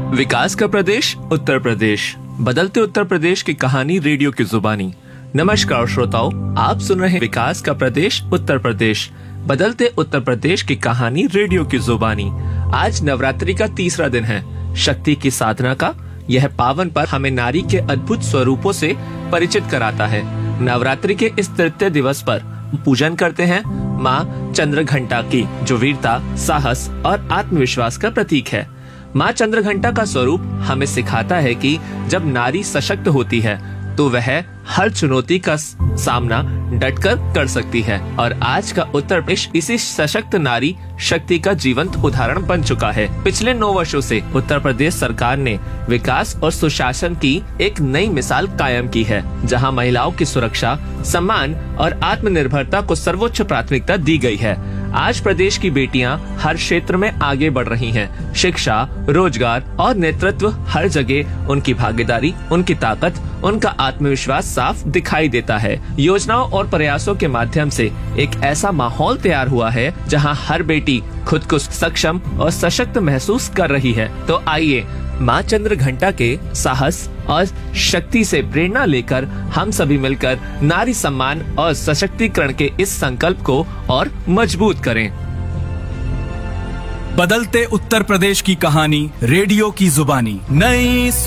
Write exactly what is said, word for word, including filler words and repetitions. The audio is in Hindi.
विकास का प्रदेश उत्तर प्रदेश, बदलते उत्तर प्रदेश की कहानी रेडियो की जुबानी। नमस्कार श्रोताओं, आप सुन रहे हैं विकास का प्रदेश उत्तर प्रदेश, बदलते उत्तर प्रदेश की कहानी रेडियो की जुबानी। आज नवरात्रि का तीसरा दिन है। शक्ति की साधना का यह पावन पर्व हमें नारी के अद्भुत स्वरूपों से परिचित कराता है। नवरात्रि के इस तृतीय दिवस पर पूजन करते हैं माँ चंद्रघंटा की, जो वीरता, साहस और आत्मविश्वास का प्रतीक है। माँ चंद्रघंटा का स्वरूप हमें सिखाता है कि जब नारी सशक्त होती है तो वह हर चुनौती का सामना डटकर कर सकती है, और आज का उत्तर प्रदेश इसी सशक्त नारी शक्ति का जीवंत उदाहरण बन चुका है। पिछले नौ वर्षों से उत्तर प्रदेश सरकार ने विकास और सुशासन की एक नई मिसाल कायम की है, जहां महिलाओं की सुरक्षा, सम्मान और आत्मनिर्भरता को सर्वोच्च प्राथमिकता दी गई है। आज प्रदेश की बेटियां हर क्षेत्र में आगे बढ़ रही हैं। शिक्षा, रोजगार और नेतृत्व, हर जगह उनकी भागीदारी, उनकी ताकत, उनका आत्मविश्वास साफ दिखाई देता है। योजनाओं और प्रयासों के माध्यम से एक ऐसा माहौल तैयार हुआ है जहां हर बेटी खुद को सक्षम और सशक्त महसूस कर रही है। तो आइए माँ चंद्रघंटा के साहस और शक्ति से प्रेरणा लेकर हम सभी मिलकर नारी सम्मान और सशक्तिकरण के इस संकल्प को और मजबूत करें। बदलते उत्तर प्रदेश की कहानी रेडियो की जुबानी। नई